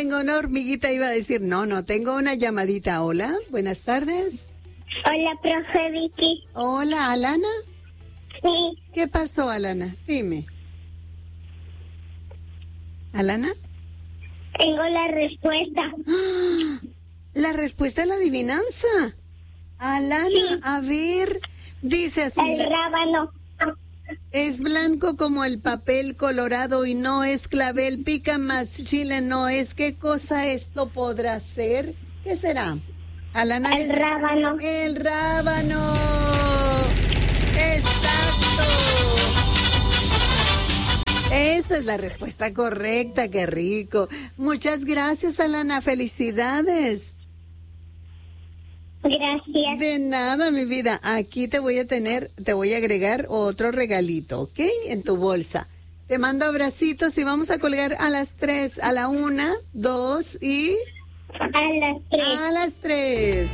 tengo una hormiguita, iba a decir, no, tengo una llamadita. Hola, buenas tardes. Hola, profe Vicky. Hola, Alana. Sí, ¿Qué pasó, Alana? Dime. ¿Alana? tengo la respuesta. ¡Ah! La respuesta a la adivinanza. Alana, Sí. a ver, dice así. El rábano. Es blanco como el papel colorado y no es clavel, pica más chile, no es. ¿Qué cosa esto podrá ser? ¿Qué será? Alana El dice, rábano. el rábano. Exacto. Esa es la respuesta correcta, qué rico. Muchas gracias, Alana, felicidades. Gracias. De nada, mi vida. Aquí te voy a agregar otro regalito, ¿ok? En tu bolsa. Te mando abracitos y vamos a colgar a las 3, a la 1, 2 y... A las 3. a las 3.